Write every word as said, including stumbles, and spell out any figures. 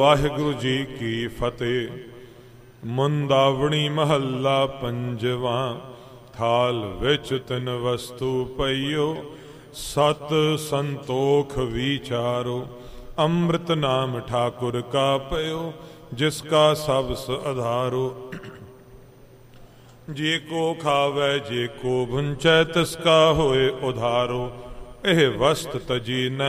ਵਾਹਿਗੁਰੂ ਜੀ ਕੀ ਫਤਿਹ। ਮੁੰਦਾਵਣੀ ਮਹੱਲਾ ਪੰਜਵਾਂ। ਥਾਲ ਵਿੱਚ ਤਿੰਨ ਵਸਤੂ ਪਈਓ, ਸਤ ਸੰਤੋਖ ਵਿਚਾਰੋ। ਅੰਮ੍ਰਿਤ ਨਾਮ ਠਾਕੁਰ ਕਾ ਪਇਓ, ਜਿਸ ਕਾ ਸਬਸ ਆਧਾਰੋ। ਜੇ ਕੋ ਖਾਵੈ ਜੇ ਕੋ ਭੁੰਚੈ, ਤਿਸ ਕਾ ਹੋਏ ਉਧਾਰੋ। ਇਹ ਵਸਤ ਤਜੀ ਨ